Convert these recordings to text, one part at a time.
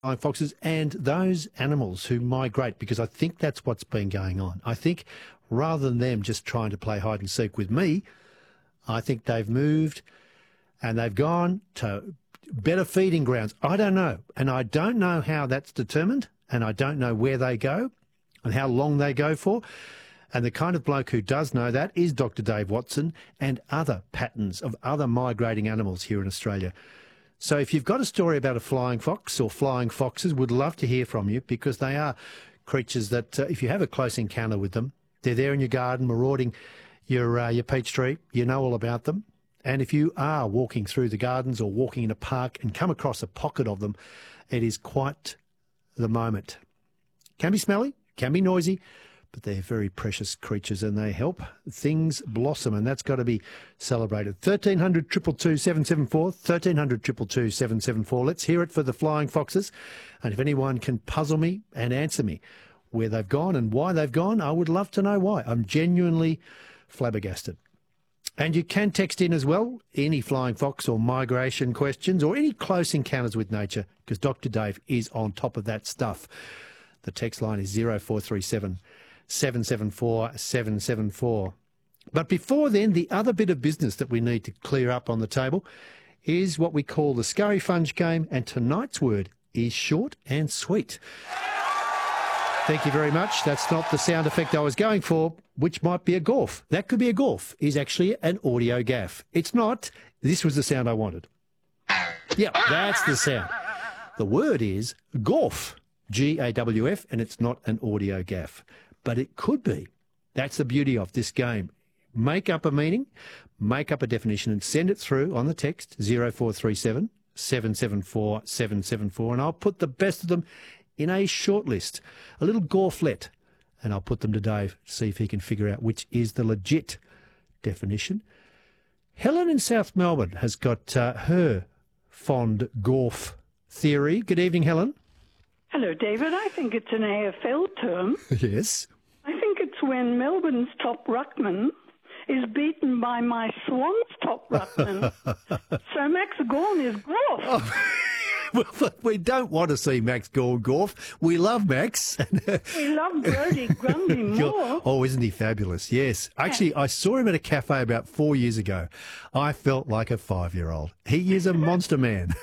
flying foxes and those animals who migrate, because I think that's what's been going on. I think rather than them just trying to play hide and seek with me, I think they've moved and they've gone to better feeding grounds. I don't know. And I don't know how that's determined, and I don't know where they go and how long they go for. And the kind of bloke who does know that is Dr. Dave Watson and other patterns of other migrating animals here in Australia. So if you've got a story about a flying fox or flying foxes, we'd love to hear from you, because they are creatures that, if you have a close encounter with them, they're there in your garden marauding your peach tree. You know all about them. And if you are walking through the gardens or walking in a park and come across a pocket of them, it is quite the moment. Can be smelly, can be noisy, but they're very precious creatures and they help things blossom, and that's got to be celebrated. 1300 222 774, 1300 222 774. Let's hear it for the flying foxes. And if anyone can puzzle me and answer me where they've gone and why they've gone, I would love to know why. I'm genuinely flabbergasted. And you can text in as well, any flying fox or migration questions or any close encounters with nature, because Dr. Dave is on top of that stuff. The text line is 0437 774 774. But before then, the other bit of business that we need to clear up on the table is what we call the Scurry Funge game, and tonight's word is short and sweet. Thank you very much. That's not the sound effect I was going for, which might be a golf. That could be a golf, is actually an audio gaff. It's not. This was the sound I wanted. Yeah, that's the sound. The word is golf, G-A-W-F, and it's not an audio gaff. But it could be. That's the beauty of this game. Make up a meaning, make up a definition, and send it through on the text 0437 774 774, and I'll put the best of them in a short list, a little golflet, and I'll put them to Dave to see if he can figure out which is the legit definition. Helen in South Melbourne has got her fond golf theory. Good evening, Helen. Hello, David. I think it's an AFL term. Yes. I think it's when Melbourne's top ruckman is beaten by my Swans' top ruckman. So Max Gawn is golf. Oh. Well, we don't want to see Max Gawn golf. We love Max. We love Brodie Grundy more. Oh, isn't he fabulous? Yes. Actually, I saw him at a cafe about 4 years ago. I felt like a 5-year-old. He is a monster man.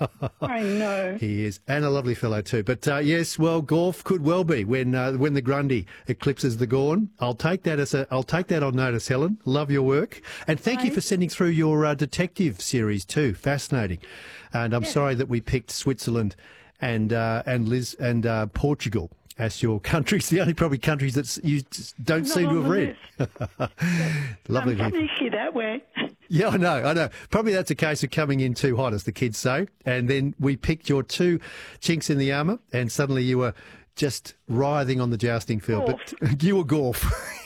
I know. He is, and a lovely fellow too. But yes, well, golf could well be when the Grundy eclipses the Gawn. I'll take that on notice, Helen. Love your work, and thank you for sending through your detective series too. Fascinating. And I'm sorry that we picked Switzerland and Liz and Portugal as your countries, the only probably countries that you don't seem to have read. Lovely. Probably that way. Yeah, I know. Probably that's a case of coming in too hot, as the kids say. And then we picked your two chinks in the armour, and suddenly you were just writhing on the jousting field. Golf. But you were golf.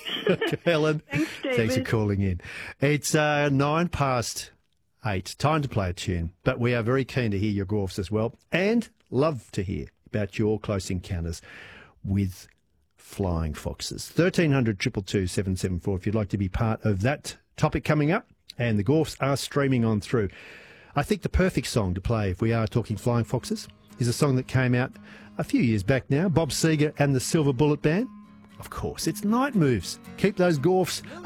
Helen, Thanks, David. Thanks for calling in. It's 8:09. Time to play a tune. But we are very keen to hear your golfs as well, and love to hear about your close encounters with flying foxes. 1300 222 774 if you'd like to be part of that topic coming up. And the golfs are streaming on through. I think the perfect song to play if we are talking flying foxes is a song that came out a few years back now. Bob Seger and the Silver Bullet Band. Of course, it's Night Moves. Keep those golfs